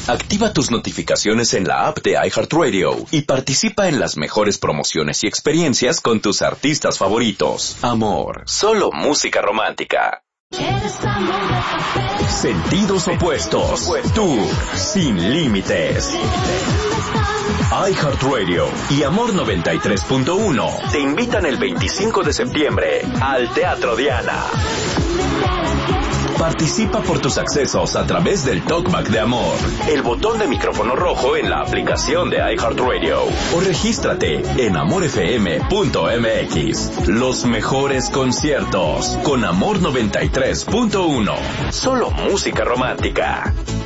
Activa tus notificaciones en la app de iHeartRadio y participa en las mejores promociones y experiencias con tus artistas favoritos. Amor, solo música romántica. Sentidos opuestos. Tour sin límites. iHeartRadio y Amor 93.1 te invitan el 25 de septiembre al Teatro Diana. Participa por tus accesos a través del Talkback de Amor, el botón de micrófono rojo en la aplicación de iHeartRadio o regístrate en amorfm.mx. Los mejores conciertos con Amor 93.1. Solo música romántica.